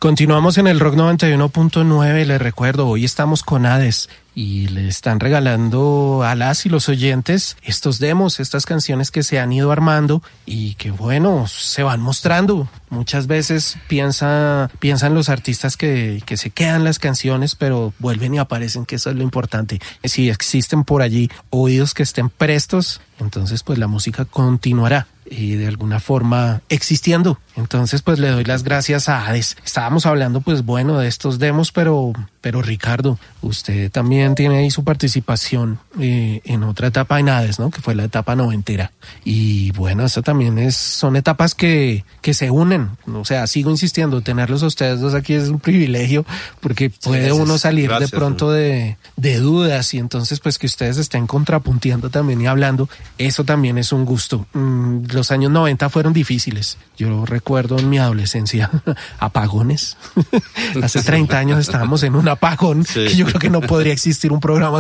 Continuamos en el Rock 91.9, les recuerdo, hoy estamos con Hades y le están regalando a las y los oyentes estos demos, estas canciones que se han ido armando y que bueno, se van mostrando. Muchas veces piensan los artistas que se quedan las canciones, pero vuelven y aparecen, que eso es lo importante. Si existen por allí oídos que estén prestos, entonces pues la música continuará y de alguna forma existiendo. Entonces pues le doy las gracias a Hades. Estábamos hablando pues bueno de estos demos, pero Ricardo, usted también tiene ahí su participación en otra etapa en Hades, ¿no? Que fue la etapa noventera. Y bueno, esa también son etapas que se unen. O sea, sigo insistiendo, tenerlos a ustedes dos aquí es un privilegio, porque puede uno salir de pronto de dudas, y entonces pues que ustedes estén contrapunteando también y hablando, eso también es un gusto. Los años 90 fueron difíciles. Yo recuerdo en mi adolescencia apagones. Hace 30 años estábamos en un apagón, que yo creo que no podría existir un programa